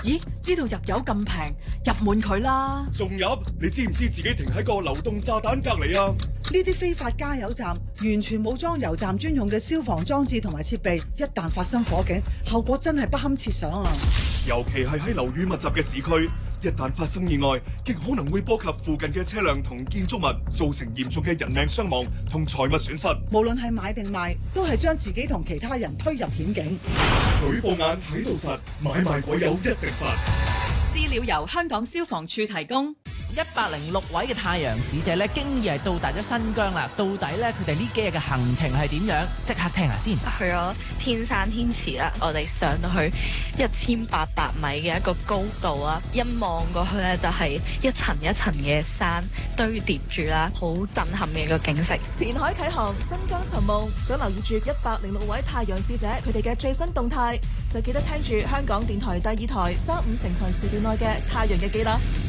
咦？呢度入油咁平，入滿佢啦。 仲入？你知唔知自己停喺個流動炸彈隔離啊？ 呢啲非法加油站完全冇裝油站專用嘅消防裝置同埋設備，一旦發生火警，後果真係不堪設想啊！ 尤其係喺樓宇密集嘅市區，一旦發生意外，極可能會波及附近嘅車輛同建築物，造成嚴重嘅人命傷亡同財物損失。 無論係買定賣，都係將自己同其他人推入險境。 舉報眼睇到實，買賣鬼友一定罰。 資料由香港消防處提供。 106位嘅太陽使者咧，經已係到達咗新疆啦。到底咧，佢哋呢幾日嘅行程係點樣？即刻聽下先。 去咗天山天池啦，我哋上到去1800米嘅一個高度啦，一望過去咧就係一層一層嘅山堆疊住啦，好震撼嘅一個景色。 前海啟航，新疆尋夢，想留意住106位太陽使者佢哋嘅最新動態，就記得聽住香港電台第2台3、5成群時段內嘅太陽日記啦。